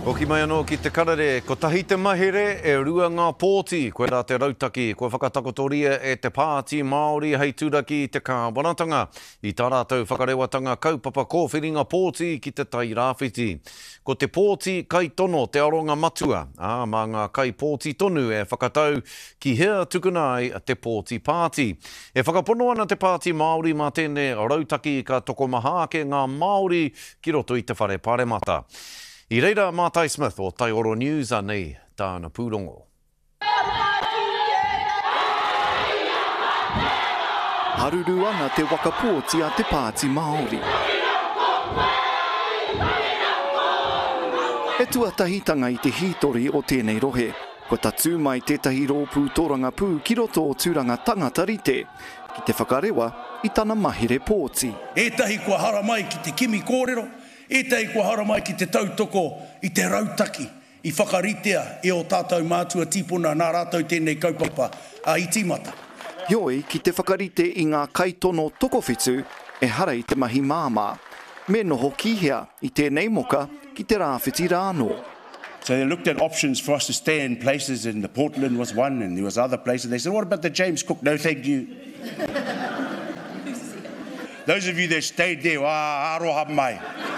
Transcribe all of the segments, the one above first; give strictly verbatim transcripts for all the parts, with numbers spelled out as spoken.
O ki mai anō ki te karare, ko tahi te mahere e rua ngā pōti, koe rā te rautaki, koe whakatakotoria e te pāti Māori hei tūraki i te kāwanatanga, i tā rātou whakarewatanga kaupapa kōwhiringa pōti ki te tai rāwhiti. Ko te pōti kai tono te aronga matua, ā, mā ngā kai pōti tonu e whakatau ki hea tukunai te pōti pāti. E whakapono ana te pāti Māori mā tēnei rautaki ka tokomaha ke ngā Māori ki roto i te whare Pāremata. I reira Mātai Smith o Taioro News anei tāna pūrongo. Haruru ana te wakapōti a te pāti Māori. E tuatahitanga i te hitori o tēnei rohe. Ko tatu mai tētahi rōpū tōranga pū ki roto o tūranga tangata rite. Ki te whakarewa i tana mahere pōti. Ētahi kua hara mai ki te kimi kōrero. Ētahi kua hara mai ki te tautoko i te rautaki, i whakaritea e o tātou mātua tīpuna nā rātou tēnei kaupapa a i tīmata. Ioi ki te whakarite i ngā kaitono tokowhitu e hara i te mahi māmā. Me noho kihea i tēnei moka ki te rāwhiti rāno. So they looked at options for us to stay in places, and the Portland was one, and there was other places. They said, what about the James Cook? No, thank you. Those of you that stayed there, wā aroha mai.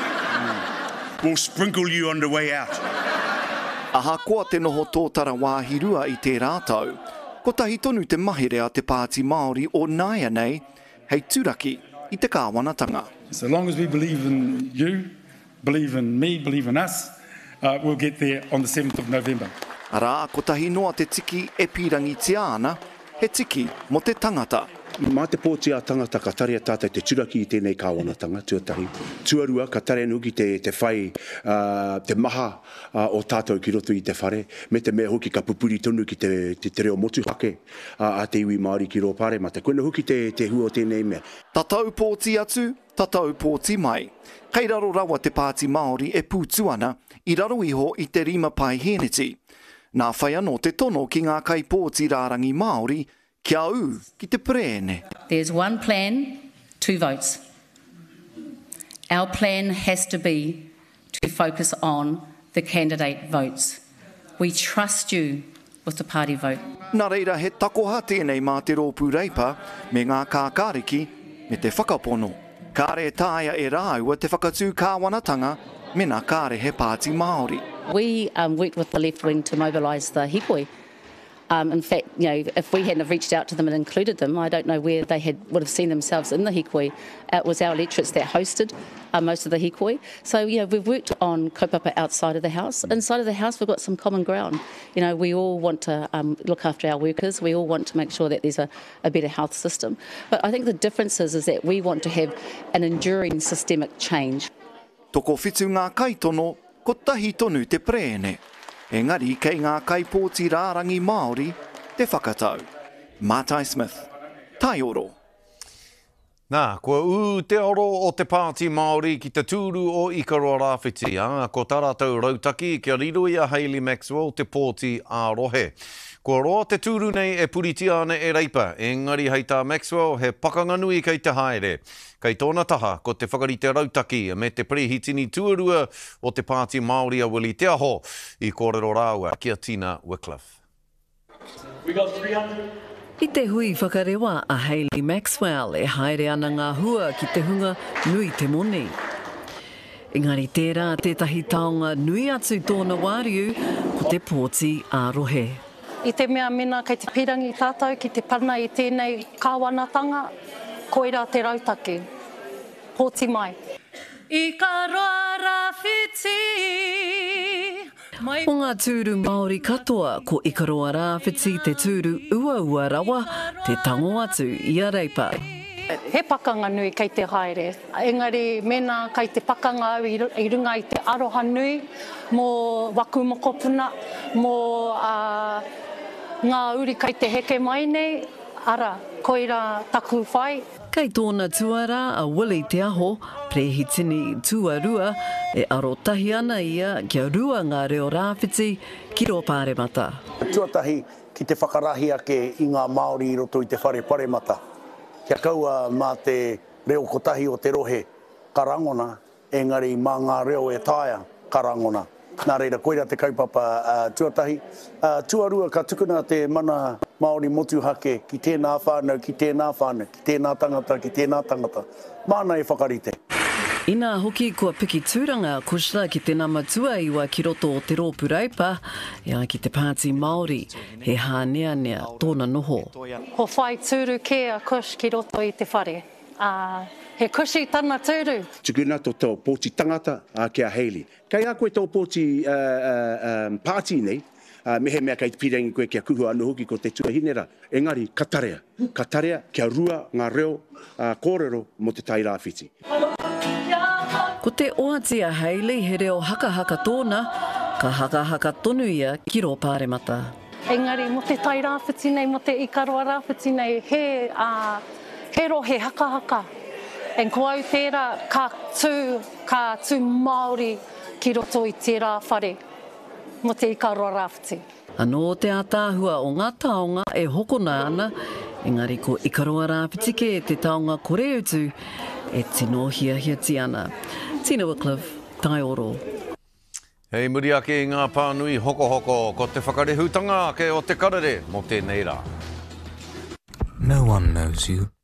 We'll sprinkle you on the way out. Aha koa te noho tōtara wāhirua i te rātau. Ko tahi tonu te mahere a te pāti Māori o Nāia nei, hei tūraki i te kāwanatanga. So long as we believe in you, believe in me, believe in us, uh, we'll get there on the seventh of November. Arā, ko tahi noa te tiki e pirangi te ana, he tiki mo te tangata. Mā te pōti a tangata ka tare a tātai te turaki i tēnei kāwanatanga, tuatahi. Tuarua ka tare anu ki te, te whai, uh, te maha uh, o tātou ki roto i te whare, me te mea hoki ka pupuri tonu ki te, te, te reo motu hake uh, a te iwi Māori ki rō Pāremata. Koina hoki te, te hua o tēnei mea. Tatau pōti atu, tatau pōti mai. Kei raro rawa te pāti Māori e pūtuana i raro iho i te rima pai heneti. Nā whai anō te tono ki ngā kai pōti rārangi Māori, kia au ki te prēne. There's one plan, two votes. Our plan has to be to focus on the candidate votes. We trust you with the party vote. Nā reira he takoha tēnei mā te rōpū reipa me ngā kākāriki me te whakapono. Kāre tāia e rāua te whakatū kāwanatanga me nā kāre he pāti Māori. We um, worked with the left wing to mobilise the hikoi. Um, in fact, you know, if we hadn't have reached out to them and included them, I don't know where they had would have seen themselves in the hikoi. It was our electorates that hosted uh, most of the hikoi. So, you know, we've worked on kaupapa outside of the house. Inside of the house, we've got some common ground. You know, we all want to um, look after our workers. We all want to make sure that there's a, a better health system. But I think the difference is, is that we want to have an enduring systemic change. Toko whitu ngā kaitono, ko tahi tonu te prēne. Engari kei ngā kaipōti rārangi Māori te whakatau. Mātai Smith, Taioro. Nā, kua u te oro o te pāti Māori ki te tūru o Ikaroa Rāwhiti. Ah, ko tā rātou rautaki kia riro ia Hayley Maxwell te pōti ārohe. Kua roa te tūru nei e puritia ana e reipa, engari hei tā Maxwell he pakanganui kei te haere. Kei tōna taha ko te whakarite rautaki me te prehitini tuarua o te pāti Māori a Willie Te Aho i kōrero rāua kia Tina Wycliffe. We got three hundred. I te hui whakarewa a Hayley Maxwell e haere ana ngā hua ki te hunga nui te moni. Engari tērā tētahi taonga nui atu tōna wāriu ko te pōti ārohe. I te mea mena kei te pirangi tātou, ki te parna i tēnei kāwanatanga, koira te rautaki. Pōti mai. I ka roa Rāwhiti. O ngā tūru Māori katoa, ko Ikaroa Rāwhiti te tūru ua ua rawa, te tango atu i a reipa. He pakanga nui kei te haere. Engari mena kei te pakanga au i runga i te aroha nui, mō waku mokopuna, mō uh, ngā uri kei te heke mai nei, ara, koira taku whai. Kei tōna tuara a Willie Te Aho, prehitini tuarua, e arotahi ana ia kia rua ngā reo Rāwhiti ki rō Pāremata. Tuatahi ki te whakarahi ake i ngā Māori i roto i te whare Pāremata. Kia kaua mā te reo kotahi o te rohe karangona, engari mā ngā reo e tāia karangona. Nā reira, koira te kaupapa uh, tuatahi. Uh, tuarua ka tukuna te mana Māori motu hake ki tēnā whānau, ki tēnā whānau, ki tēnā tangata, ki tēnā tangata. Māna e whakarite. Ina hoki kua piki tūranga koshira ki te namatua iwa ki roto o te rōpu reipa, ia ki te Pāti Māori, he hānea nea tōna noho. Ho whai tūru kea kush ki roto i te whare. Uh, he kushi tana tūru. Tukuna tō tō pōti tangata a kia Hayley. Kei a koe tō pōti uh, uh, um, pāti nei, uh, mehe mea kei pirengi koe kia kuhua anu hoki ko te tuahinera. Engari, ka tarea. Ka tarea kia rua ngā reo uh, kōrero mo te tai rāwhiti. Ko te oati a Hayley he reo haka haka tōna, ka haka haka tonu ia ki ro pāremata. Engari, mo te tai rāwhiti nei, mo te ikaroa rāwhiti nei, he, uh, he ro he haka haka. En ko au tērā, ka tū, ka tū Māori ki roto i tērā whare, mo te ikaroa rāwhiti. Anō te ātāhua o ngā taonga e hokona ana, engari ko ikaroa rāwhiti ke te taonga kore utu, e tino hia hia ti ana. Tina Wycliffe, tai oro. Hei muri ake i ngā pānui hoko hoko ko te whakarehutanga ke o te karere mo tēnei rā. No one knows you.